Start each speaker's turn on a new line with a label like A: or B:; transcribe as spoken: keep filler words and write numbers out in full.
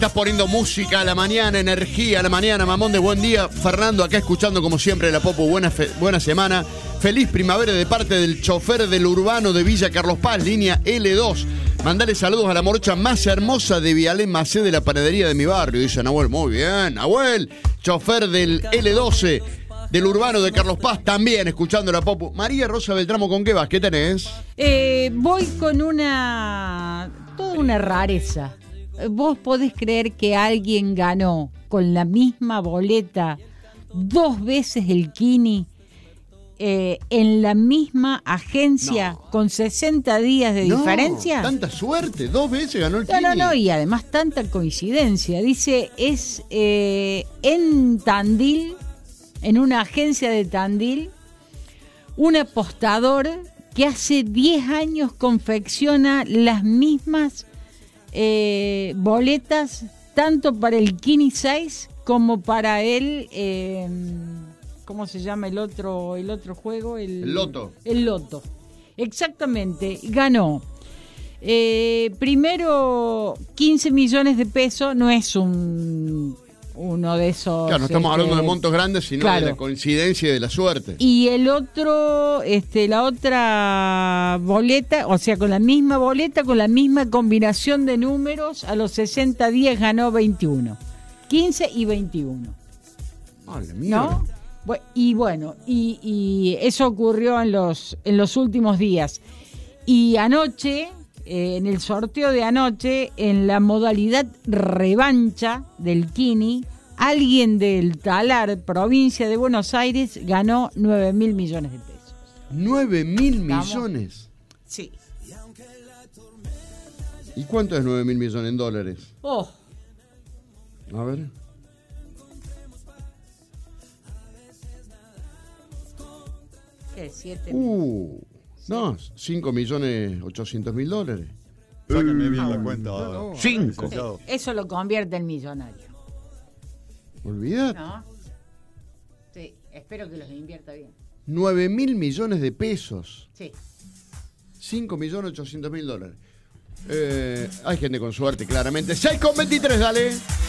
A: Estás poniendo música a la mañana, energía a la mañana, mamón de buen día. Fernando acá escuchando como siempre la Popu. Buena, fe, buena semana. Feliz primavera de parte del chofer del urbano de Villa Carlos Paz, línea L dos. Mandale saludos a la morocha más hermosa de Vialé Macé de la panadería de mi barrio. Dice Nahuel, muy bien, Nahuel. Chofer del L doce, del urbano de Carlos Paz, también escuchando la Popu. María Rosa Beltramo, ¿con qué vas? ¿Qué tenés?
B: Eh, voy con una... toda una rareza. ¿Vos podés creer que alguien ganó con la misma boleta dos veces el Kini eh, en la misma agencia no. con sesenta días de no, diferencia?
A: Tanta suerte, dos veces ganó el
B: no,
A: Kini.
B: No, no, y además tanta coincidencia. Dice, es eh, en Tandil, en una agencia de Tandil, un apostador que hace diez años confecciona las mismas Eh, boletas tanto para el Kini seis como para el eh, ¿cómo se llama el otro el otro juego? El,
A: el Loto.
B: El Loto. Exactamente, ganó. Eh, primero quince millones de pesos, no es un uno de esos.
A: Claro, no estamos
B: este,
A: hablando de montos grandes, sino claro. de la coincidencia y de la suerte.
B: Y el otro, este, la otra boleta, o sea, con la misma boleta, con la misma combinación de números, a los sesenta días ganó veintiuno. quince y veintiuno.
A: Vale, mierda.
B: ¿No? Y bueno, y, y eso ocurrió en los, en los últimos días. Y anoche, eh, en el sorteo de anoche, en la modalidad revancha del Kini, alguien del Talar, provincia de Buenos Aires, ganó nueve mil millones de pesos.
A: ¿nueve mil millones?
B: Sí.
A: ¿Y cuánto es nueve mil millones en dólares?
B: Oh.
A: A ver.
B: ¿Qué? ¿Siete?
A: Uh, no, cinco millones ochocientos mil dólares.
C: Sáquenme bien la cuenta.
A: No, no, cinco.
B: Sí, eso lo convierte en millonario.
A: Olvídate.
B: ¿No? Sí, espero que los invierta bien.
A: nueve mil millones de pesos.
B: Sí.
A: cinco millones ochocientos mil dólares. Eh, hay gente con suerte, claramente. seis con veintitrés, dale.